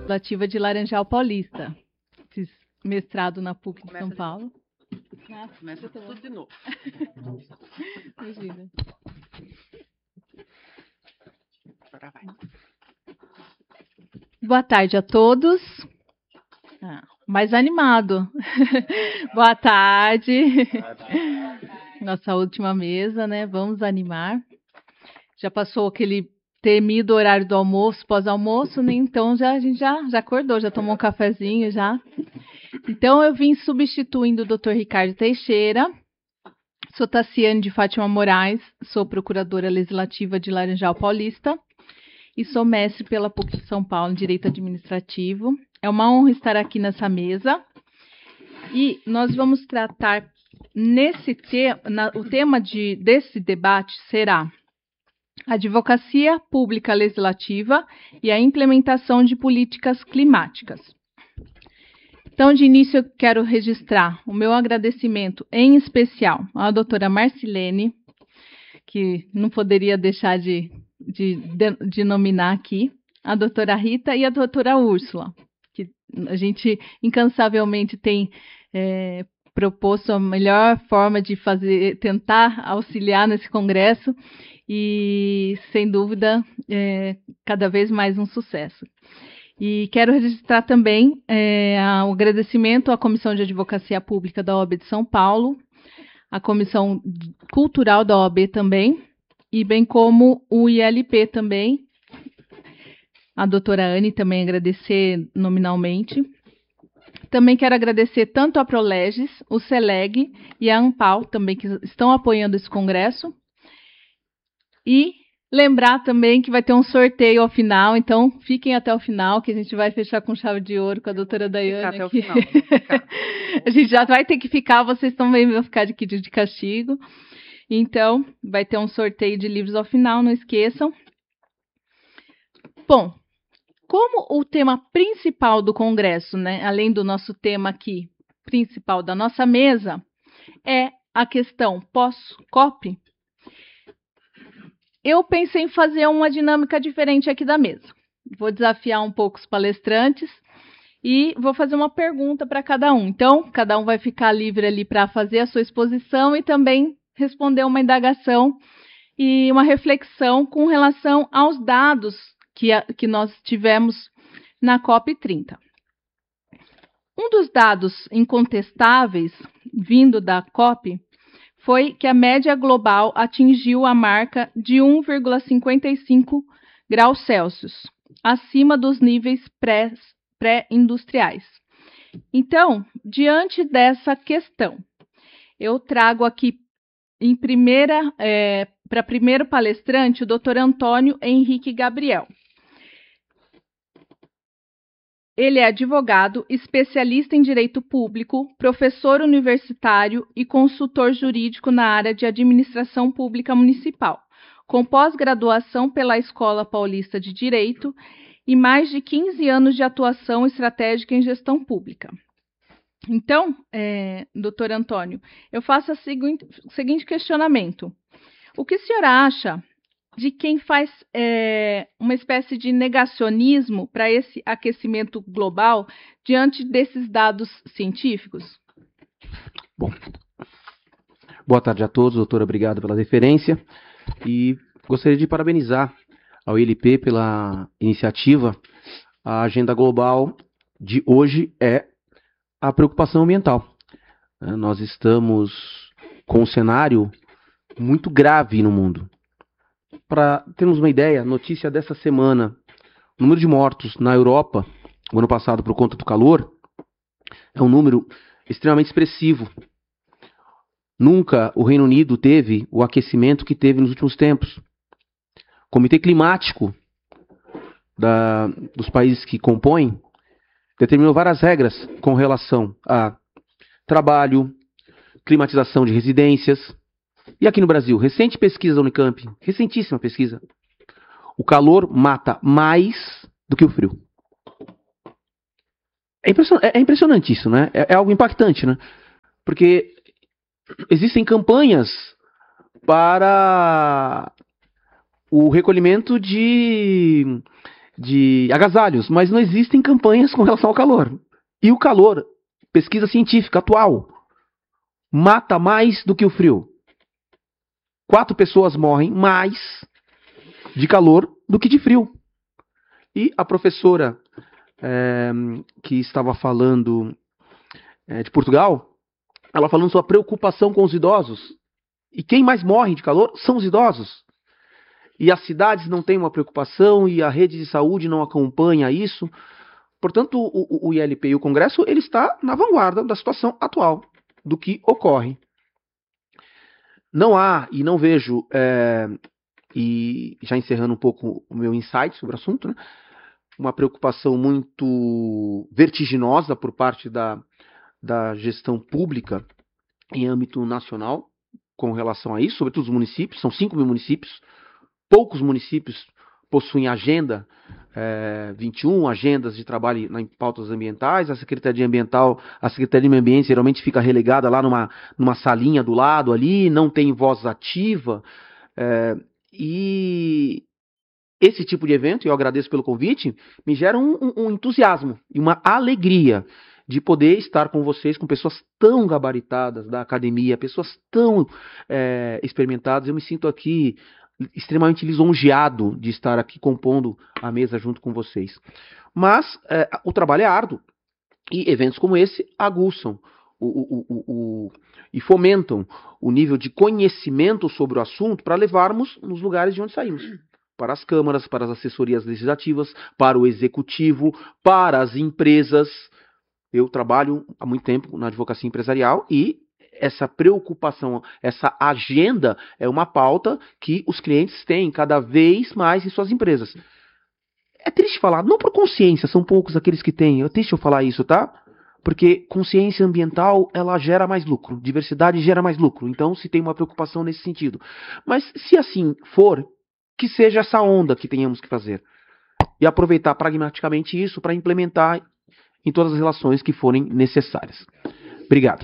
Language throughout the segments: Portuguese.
Legislativa de Laranjal Paulista. Fiz mestrado na PUC de São Paulo. Começa tudo de novo. Imagina. Agora vai. Boa tarde a todos. Mais animado. Boa tarde. Nossa última mesa, né? Vamos animar. Já passou aquele temido horário do almoço, pós-almoço, né? Então a gente já acordou, já tomou um cafezinho já. Então eu vim substituindo o Dr. Ricardo Teixeira. Sou Tassiane de Fátima Moraes, sou procuradora legislativa de Laranjal Paulista e sou mestre pela PUC de São Paulo em Direito Administrativo. É uma honra estar aqui nessa mesa e nós vamos tratar nesse tema, o tema desse debate será Advocacia Pública Legislativa e a implementação de políticas climáticas. Então, de início, eu quero registrar o meu agradecimento, em especial, à doutora Marcilene, que não poderia deixar de nominar aqui, a doutora Rita e a doutora Úrsula, que a gente incansavelmente tem proposto a melhor forma de tentar auxiliar nesse congresso e, sem dúvida, cada vez mais um sucesso. E quero registrar também o agradecimento à Comissão de Advocacia Pública da OAB de São Paulo, à Comissão Cultural da OAB também, e bem como o ILP também, a doutora Anne também agradecer nominalmente. Também quero agradecer tanto a Proleges, o CELEG e a ANPAL também, que estão apoiando esse congresso. E lembrar também que vai ter um sorteio ao final, então fiquem até o final, que a gente vai fechar com chave de ouro com a doutora Daiane. Até o final. A gente já vai ter que ficar, vocês também vão ficar de castigo. Então, vai ter um sorteio de livros ao final, não esqueçam. Bom, como o tema principal do congresso, né, além do nosso tema aqui, principal da nossa mesa, é a questão pós-COP, eu pensei em fazer uma dinâmica diferente aqui da mesa. Vou desafiar um pouco os palestrantes e vou fazer uma pergunta para cada um. Então, cada um vai ficar livre ali para fazer a sua exposição e também responder uma indagação e uma reflexão com relação aos dados que nós tivemos na COP30. Um dos dados incontestáveis vindo da COP foi que a média global atingiu a marca de 1,55 graus Celsius, acima dos níveis pré-industriais. Então, diante dessa questão, eu trago aqui para primeiro palestrante o Dr. Antônio Henrique Gabriel. Ele é advogado, especialista em direito público, professor universitário e consultor jurídico na área de administração pública municipal, com pós-graduação pela Escola Paulista de Direito e mais de 15 anos de atuação estratégica em gestão pública. Então, doutor Antônio, eu faço o seguinte questionamento. O que o senhor acha de quem faz uma espécie de negacionismo para esse aquecimento global diante desses dados científicos? Bom, boa tarde a todos, doutora, obrigado pela referência e gostaria de parabenizar ao ILP pela iniciativa. A agenda global de hoje é a preocupação ambiental. Nós estamos com um cenário muito grave no mundo. Para termos uma ideia, notícia dessa semana, o número de mortos na Europa, o ano passado por conta do calor, é um número extremamente expressivo. Nunca o Reino Unido teve o aquecimento que teve nos últimos tempos. O Comitê Climático dos países que compõem determinou várias regras com relação a trabalho, climatização de residências. E aqui no Brasil, recente pesquisa da Unicamp, recentíssima pesquisa, o calor mata mais do que o frio. É impressionante isso, né? É algo impactante, né? Porque existem campanhas para o recolhimento de de agasalhos, mas não existem campanhas com relação ao calor. E o calor, pesquisa científica atual, mata mais do que o frio. 4 pessoas morrem mais de calor do que de frio. E a professora que estava falando de Portugal, ela falando sobre a preocupação com os idosos. E quem mais morre de calor são os idosos. E as cidades não têm uma preocupação e a rede de saúde não acompanha isso. Portanto, o ILP e o Congresso ele está na vanguarda da situação atual, do que ocorre. Não há, e não vejo, e já encerrando um pouco o meu insight sobre o assunto, né, uma preocupação muito vertiginosa por parte da gestão pública em âmbito nacional com relação a isso, sobretudo os municípios, são 5 mil municípios, poucos municípios possuem agenda 21, agendas de trabalho em pautas ambientais. A Secretaria Ambiental, a Secretaria de Meio Ambiente geralmente fica relegada lá numa salinha do lado ali, não tem voz ativa. E esse tipo de evento, e eu agradeço pelo convite, me gera um entusiasmo e uma alegria de poder estar com vocês, com pessoas tão gabaritadas da academia, pessoas tão experimentadas. Eu me sinto aqui extremamente lisonjeado de estar aqui compondo a mesa junto com vocês. Mas o trabalho é árduo e eventos como esse aguçam e fomentam o nível de conhecimento sobre o assunto para levarmos nos lugares de onde saímos. Para as câmaras, para as assessorias legislativas, para o executivo, para as empresas. Eu trabalho há muito tempo na advocacia empresarial e essa preocupação, essa agenda é uma pauta que os clientes têm cada vez mais em suas empresas. É triste falar, não por consciência, são poucos aqueles que têm. É triste eu falar isso, tá? Porque consciência ambiental, ela gera mais lucro. Diversidade gera mais lucro. Então, se tem uma preocupação nesse sentido. Mas, se assim for, que seja essa onda que tenhamos que fazer. E aproveitar pragmaticamente isso para implementar em todas as relações que forem necessárias. Obrigado.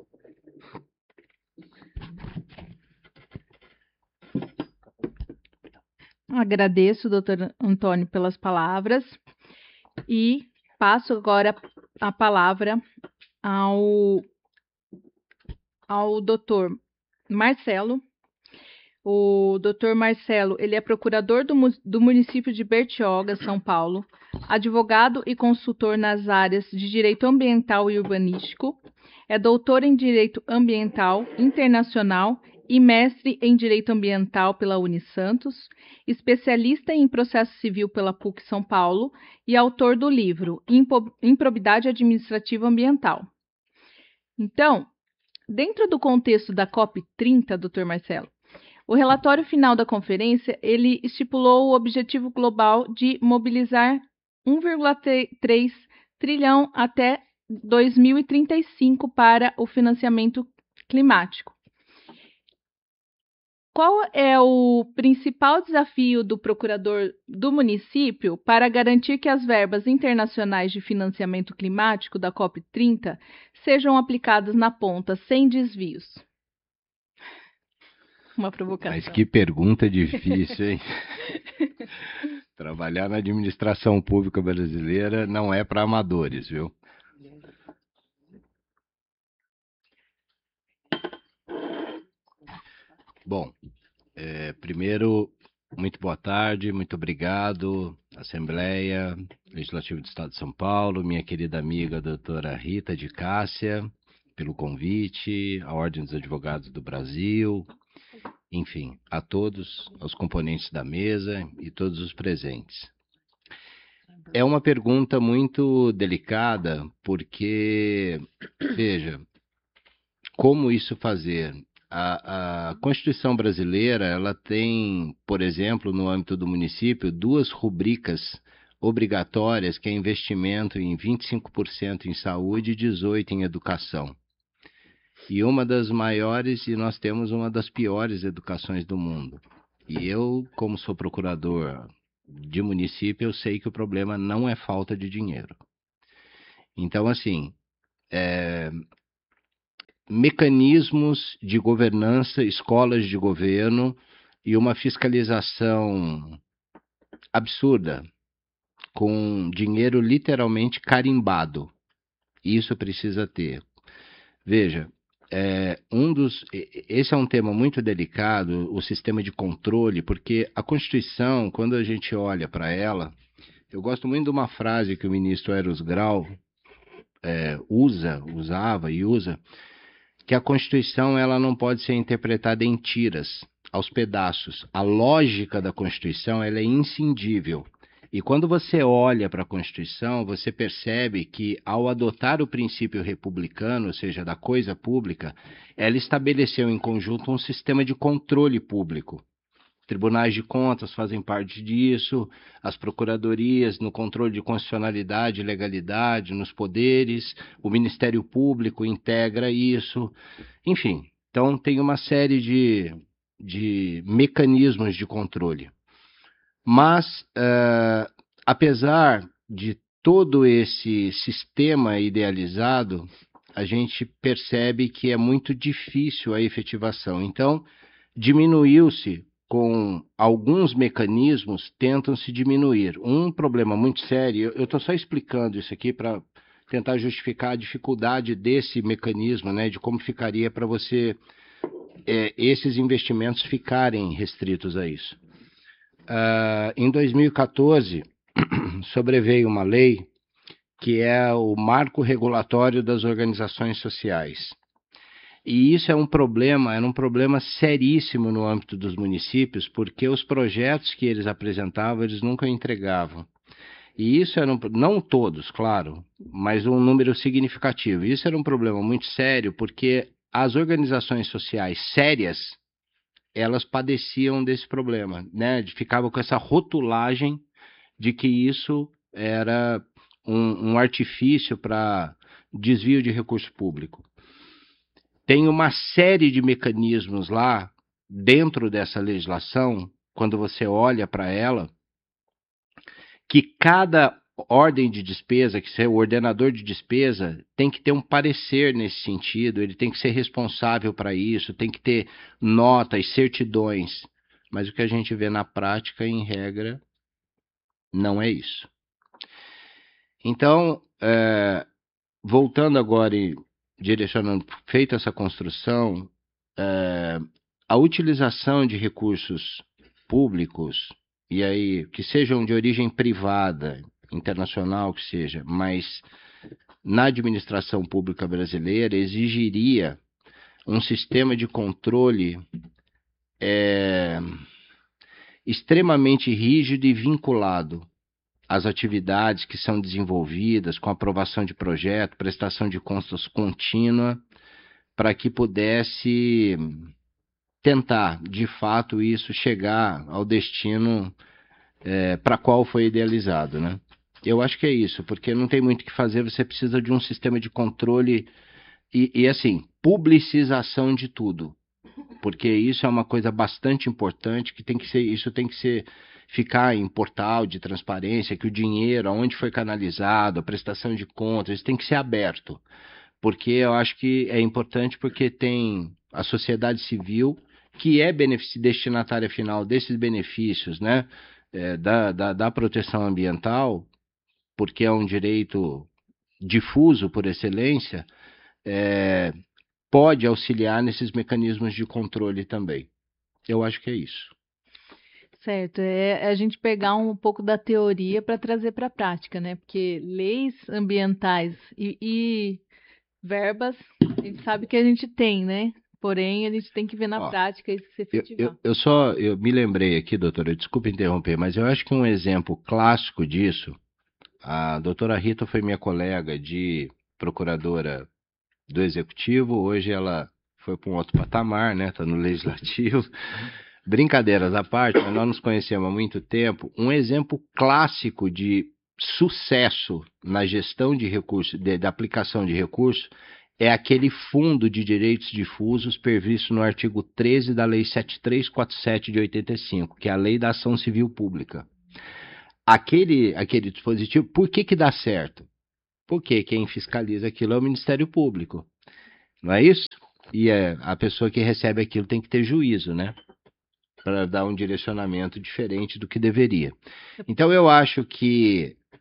Agradeço, doutor Antônio, pelas palavras e passo agora a palavra ao doutor Marcelo. O doutor Marcelo, ele é procurador do município de Bertioga, São Paulo, advogado e consultor nas áreas de direito ambiental e urbanístico, é doutor em direito ambiental internacional e mestre em direito ambiental pela Unisantos, especialista em processo civil pela PUC São Paulo e autor do livro Improbidade Administrativa Ambiental. Então, dentro do contexto da COP30, doutor Marcelo, o relatório final da conferência, ele estipulou o objetivo global de mobilizar 1,3 trilhão até 2035 para o financiamento climático. Qual é o principal desafio do procurador do município para garantir que as verbas internacionais de financiamento climático da COP30 sejam aplicadas na ponta sem desvios? Uma provocação. Mas que pergunta difícil, hein? Trabalhar na administração pública brasileira não é para amadores, viu? Bom, primeiro, muito boa tarde, muito obrigado, Assembleia Legislativa do Estado de São Paulo, minha querida amiga doutora Rita de Cássia, pelo convite, a Ordem dos Advogados do Brasil, enfim, a todos, aos componentes da mesa e todos os presentes. É uma pergunta muito delicada, porque, veja, como isso fazer? A Constituição brasileira, ela tem, por exemplo, no âmbito do município, 2 rubricas obrigatórias, que é investimento em 25% em saúde e 18% em educação. E uma das maiores, e nós temos uma das piores educações do mundo. E eu, como sou procurador de município, eu sei que o problema não é falta de dinheiro. Então, assim, mecanismos de governança, escolas de governo e uma fiscalização absurda com dinheiro literalmente carimbado. Isso precisa ter. Veja, esse é um tema muito delicado, o sistema de controle, porque a Constituição, quando a gente olha para ela, eu gosto muito de uma frase que o ministro Eros Grau usava e usa, que a Constituição ela não pode ser interpretada em tiras, aos pedaços. A lógica da Constituição ela é inscindível. E quando você olha para a Constituição, você percebe que, ao adotar o princípio republicano, ou seja, da coisa pública, ela estabeleceu em conjunto um sistema de controle público. Tribunais de contas fazem parte disso, as procuradorias no controle de constitucionalidade e legalidade, nos poderes, o Ministério Público integra isso, enfim. Então, tem uma série de mecanismos de controle. Mas, apesar de todo esse sistema idealizado, a gente percebe que é muito difícil a efetivação. Então, diminuiu-se com alguns mecanismos, tentam-se diminuir. Um problema muito sério, eu estou só explicando isso aqui para tentar justificar a dificuldade desse mecanismo, né, de como ficaria para você esses investimentos ficarem restritos a isso. Em 2014, sobreveio uma lei que é o Marco Regulatório das Organizações Sociais. E isso era um problema seríssimo no âmbito dos municípios, porque os projetos que eles apresentavam, eles nunca entregavam. E isso era não todos, claro, mas um número significativo. Isso era um problema muito sério, porque as organizações sociais sérias, elas padeciam desse problema, né? Ficavam com essa rotulagem de que isso era um artifício para desvio de recurso público. Tem uma série de mecanismos lá, dentro dessa legislação, quando você olha para ela, que cada ordem de despesa, que é o ordenador de despesa, tem que ter um parecer nesse sentido, ele tem que ser responsável para isso, tem que ter notas, certidões. Mas o que a gente vê na prática, em regra, não é isso. Então, voltando agora e direcionando, feita essa construção, a utilização de recursos públicos, e aí que sejam de origem privada, internacional que seja, mas na administração pública brasileira exigiria um sistema de controle extremamente rígido e vinculado às atividades que são desenvolvidas, com aprovação de projeto, prestação de contas contínua, para que pudesse tentar, de fato, isso chegar ao destino para qual foi idealizado, né? Eu acho que é isso, porque não tem muito o que fazer, você precisa de um sistema de controle e assim, publicização de tudo, porque isso é uma coisa bastante importante, que tem que ser, isso tem que ser, ficar em portal de transparência, que o dinheiro, aonde foi canalizado, a prestação de contas, isso tem que ser aberto, porque eu acho que é importante, porque tem a sociedade civil, que é destinatária final desses benefícios, né, da proteção ambiental, porque é um direito difuso por excelência, pode auxiliar nesses mecanismos de controle também. Eu acho que é isso. Certo, a gente pegar um pouco da teoria para trazer para a prática, né? Porque leis ambientais e verbas, a gente sabe que a gente tem, né? Porém, a gente tem que ver na prática isso se efetivar. Eu me lembrei aqui, doutora, desculpe interromper, mas eu acho que um exemplo clássico disso, a doutora Rita foi minha colega de procuradora do Executivo, hoje ela foi para um outro patamar, né? Está no Legislativo. Brincadeiras à parte, mas nós nos conhecemos há muito tempo. Um exemplo clássico de sucesso na gestão de recursos, da aplicação de recursos, é aquele fundo de direitos difusos previsto no artigo 13 da Lei 7347 de 85, que é a Lei da Ação Civil Pública. Aquele dispositivo, por que dá certo? Porque quem fiscaliza aquilo é o Ministério Público, não é isso? E a pessoa que recebe aquilo tem que ter juízo, né? Para dar um direcionamento diferente do que deveria. Então eu acho que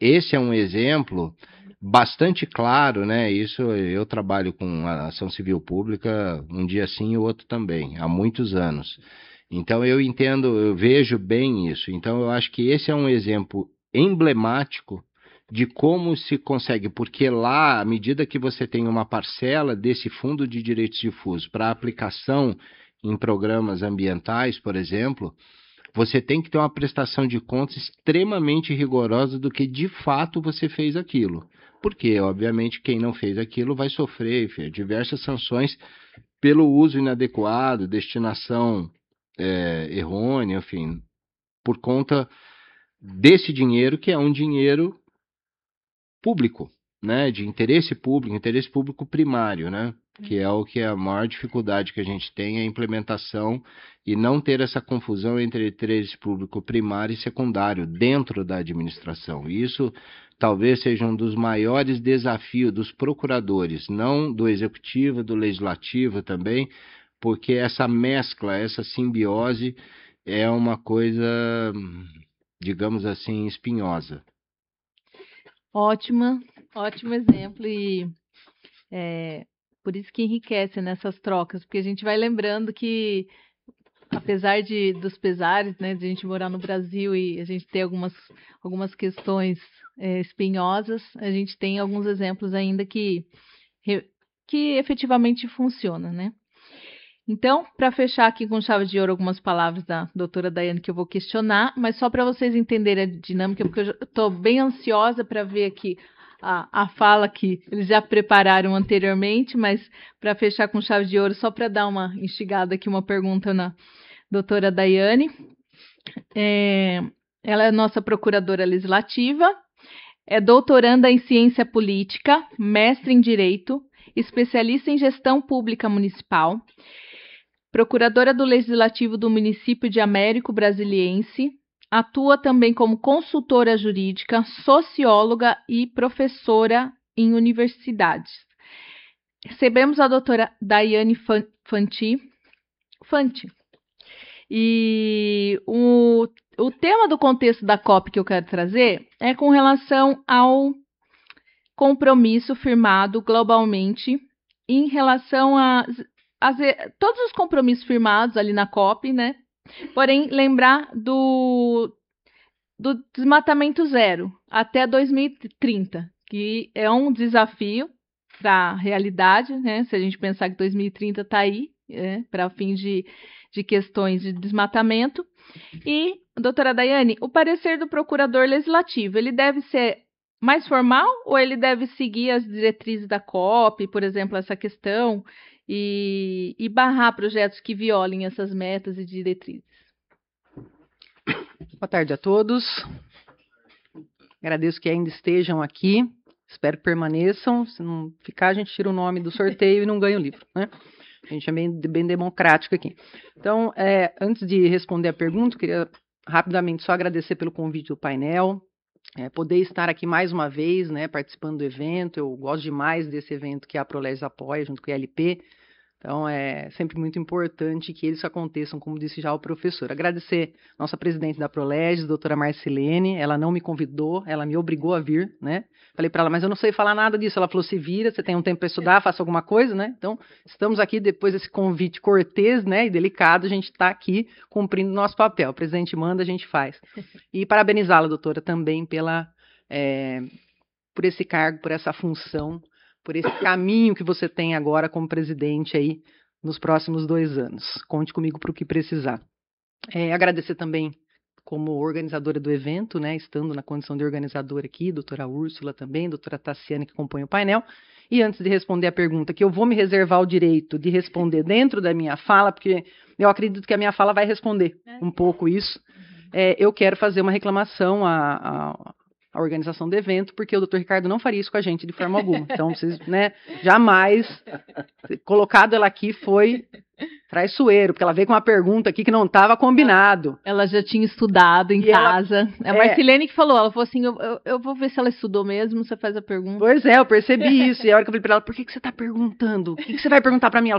esse é um exemplo bastante claro, né? Isso eu trabalho com a ação civil pública um dia sim e o outro também, há muitos anos. Então eu entendo, eu vejo bem isso. Então eu acho que esse é um exemplo emblemático de como se consegue, porque lá, à medida que você tem uma parcela desse fundo de direitos difusos para aplicação em programas ambientais, por exemplo, você tem que ter uma prestação de contas extremamente rigorosa do que de fato você fez aquilo. Porque, obviamente, quem não fez aquilo vai sofrer, enfim, diversas sanções pelo uso inadequado, destinação errônea, enfim, por conta desse dinheiro, que é um dinheiro público, né, de interesse público primário, né, que é o que é a maior dificuldade que a gente tem, a implementação e não ter essa confusão entre interesse público primário e secundário dentro da administração. Isso talvez seja um dos maiores desafios dos procuradores, não do executivo, do legislativo também, porque essa mescla, essa simbiose é uma coisa, digamos assim, espinhosa. Ótimo exemplo e por isso que enriquece nessas trocas, porque a gente vai lembrando que, apesar dos pesares, né, de a gente morar no Brasil e a gente ter algumas questões espinhosas, a gente tem alguns exemplos ainda que efetivamente funcionam, né? Então, para fechar aqui com chave de ouro algumas palavras da doutora Daiane que eu vou questionar, mas só para vocês entenderem a dinâmica, porque eu estou bem ansiosa para ver aqui a fala que eles já prepararam anteriormente, mas para fechar com chave de ouro, só para dar uma instigada aqui, uma pergunta na doutora Daiane. Ela é nossa procuradora legislativa, é doutoranda em ciência política, mestre em direito, especialista em gestão pública municipal, procuradora do Legislativo do município de Américo Brasiliense, atua também como consultora jurídica, socióloga e professora em universidades. Recebemos a doutora Daiane Fanti. E o tema do contexto da COP que eu quero trazer é com relação ao compromisso firmado globalmente em relação a todos os compromissos firmados ali na COP, né? Porém, lembrar do desmatamento zero até 2030, que é um desafio para a realidade, né? Se a gente pensar que 2030 está aí, para fins de questões de desmatamento. E, doutora Daiane, o parecer do procurador legislativo, ele deve ser mais formal ou ele deve seguir as diretrizes da COP, por exemplo, essa questão, e barrar projetos que violem essas metas e diretrizes? Boa tarde a todos. Agradeço que ainda estejam aqui. Espero que permaneçam. Se não ficar, a gente tira o nome do sorteio e não ganha o livro, né? A gente é bem democrático aqui. Então, antes de responder a pergunta, eu queria rapidamente só agradecer pelo convite do painel, poder estar aqui mais uma vez, né, participando do evento. Eu gosto demais desse evento que a Prolege apoia, junto com a ILP. Então, é sempre muito importante que eles aconteçam, como disse já o professor. Agradecer a nossa presidente da Prolege, a doutora Marcilene. Ela não me convidou, ela me obrigou a vir, né? Falei para ela, mas eu não sei falar nada disso. Ela falou, se vira, você tem um tempo para estudar, faça alguma coisa, né? Então, estamos aqui depois desse convite cortês, né, e delicado, a gente está aqui cumprindo o nosso papel. O presidente manda, a gente faz. E parabenizá-la, doutora, também por esse cargo, por essa função, por esse caminho que você tem agora como presidente aí nos próximos 2 anos. Conte comigo para o que precisar. Agradecer também como organizadora do evento, né, estando na condição de organizadora aqui, doutora Úrsula também, doutora Tassiane que acompanha o painel. E antes de responder a pergunta, que eu vou me reservar o direito de responder dentro da minha fala, porque eu acredito que a minha fala vai responder um pouco isso. Eu quero fazer uma reclamação à organização do evento, porque o doutor Ricardo não faria isso com a gente de forma alguma. Então, vocês, né, jamais colocado ela aqui foi traiçoeiro, porque ela veio com uma pergunta aqui que não estava combinado. Ela já tinha estudado em casa. A Marcilene que falou, ela falou assim, eu vou ver se ela estudou mesmo, você faz a pergunta. Pois é, eu percebi isso. E a hora que eu falei para ela, por que você está perguntando? O que você vai perguntar para mim? Ela